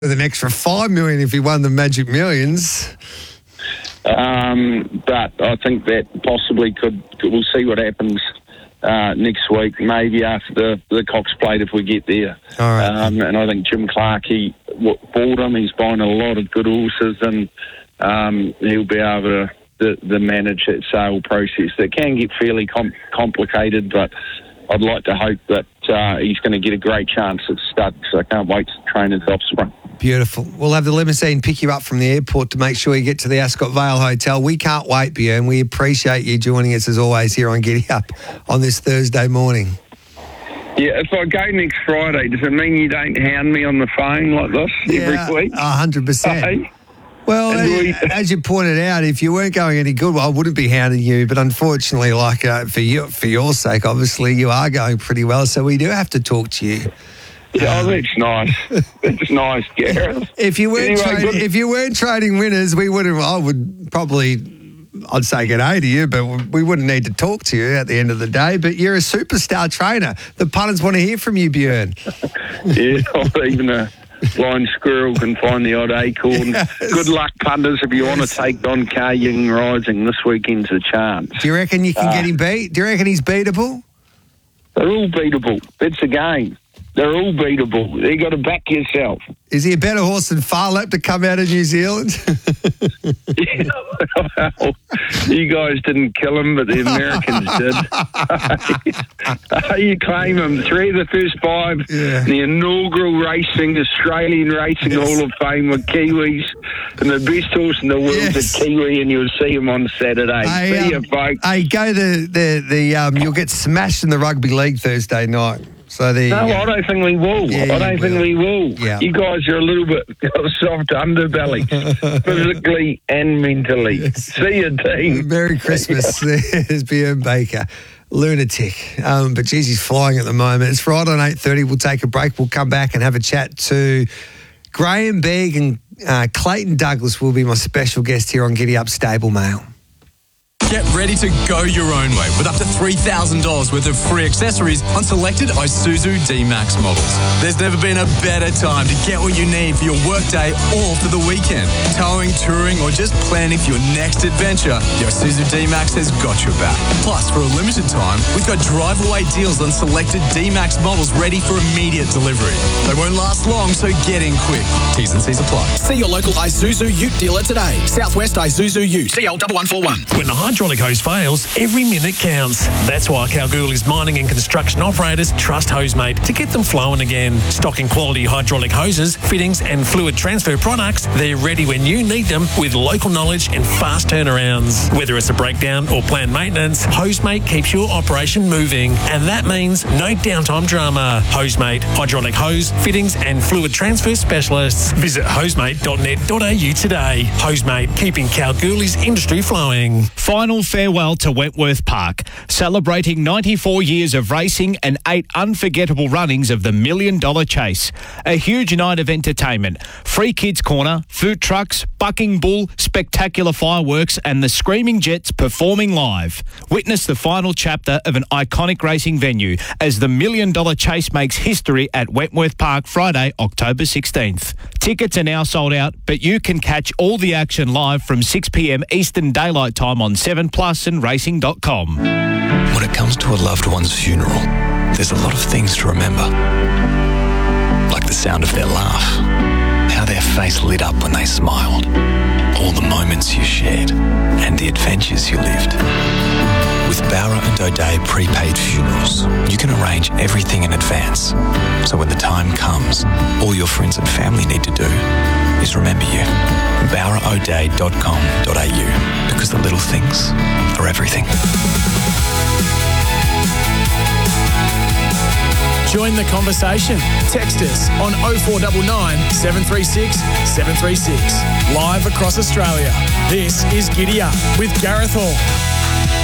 with an extra $5 million if he won the Magic Millions. But I think that possibly we'll see what happens next week, maybe after the Cox Plate if we get there. All right. And I think Jim Clark, he bought him. He's buying a lot of good horses, and he'll be able to manage that sale process. That can get fairly complicated, but I'd like to hope that he's going to get a great chance at stud, so I can't wait to train his offspring. Beautiful. We'll have the limousine pick you up from the airport to make sure you get to the Ascot Vale Hotel. We can't wait, Bjorn. We appreciate you joining us as always here on Giddy Up on this Thursday morning. Yeah, if I go next Friday, does it mean you don't hound me on the phone like this every week? 100%. Hey? Well, as you pointed out, if you weren't going any good, well, I wouldn't be hounding you. But unfortunately, for your sake, obviously, you are going pretty well. So we do have to talk to you. Yeah, that's nice. That's nice, Gareth. If you weren't trading winners, I'd say good day to you, but we wouldn't need to talk to you at the end of the day. But you're a superstar trainer. The punters want to hear from you, Bjorn. Yeah, even a blind squirrel can find the odd acorn. Yes. Good luck, punters, if you want to take on Car Young Rising. This weekend's a chance. Do you reckon you can get him beat? Do you reckon he's beatable? They're all beatable. That's the game. They're all beatable. You got to back yourself. Is he a better horse than Farlap to come out of New Zealand? Yeah, well, you guys didn't kill him, but the Americans did. You claim him. 3 of the first 5, the inaugural Australian Racing Hall of Fame with Kiwis, and the best horse in the world is Kiwi, and you'll see him on Saturday. See you, folks. Hey, go you'll get smashed in the rugby league Thursday night. So I don't think we will. Yeah, I don't think we will. Yeah. You guys are a little bit soft underbelly, physically and mentally. Yes. See you, team. Merry Christmas. There's Bjorn Baker. Lunatic. But geez, he's flying at the moment. It's Friday on 8:30. We'll take a break. We'll come back and have a chat to Graham Begg, and Clayton Douglas will be my special guest here on Giddy Up Stable Mail. Get ready to go your own way with up to $3,000 worth of free accessories on selected Isuzu D-Max models. There's never been a better time to get what you need for your workday or for the weekend. Towing, touring, or just planning for your next adventure, the Isuzu D-Max has got your back. Plus, for a limited time, we've got drive-away deals on selected D-Max models ready for immediate delivery. They won't last long, so get in quick. T's and C's apply. See your local Isuzu Ute dealer today. Southwest Isuzu Ute. CL1141. When the hydraulic hose fails, every minute counts. That's why Kalgoorlie's mining and construction operators trust Hosemate to get them flowing again. Stocking quality hydraulic hoses, fittings and fluid transfer products, they're ready when you need them with local knowledge and fast turnarounds. Whether it's a breakdown or planned maintenance, Hosemate keeps your operation moving, and that means no downtime drama. Hosemate, hydraulic hose, fittings and fluid transfer specialists. Visit hosemate.net.au today. Hosemate, keeping Kalgoorlie's industry flowing. Final farewell to Wentworth Park, celebrating 94 years of racing and 8 unforgettable runnings of the $1 Million Chase. A huge night of entertainment, free kids corner, food trucks, bucking bull, spectacular fireworks and the Screaming Jets performing live. Witness the final chapter of an iconic racing venue as the $1 Million Chase makes history at Wentworth Park Friday, October 16th. Tickets are now sold out, but you can catch all the action live from 6 p.m. Eastern Daylight Time on 7plus and racing.com. When it comes to a loved one's funeral, there's a lot of things to remember. Like the sound of their laugh, how their face lit up when they smiled, all the moments you shared, and the adventures you lived. With Bowra and O'Dea prepaid funerals, you can arrange everything in advance. So when the time comes, all your friends and family need to do is remember you. BowraO'Dea.com.au, because the little things are everything. Join the conversation. Text us on 0499 736 736. Live across Australia. This is Giddy Up with Gareth Hall.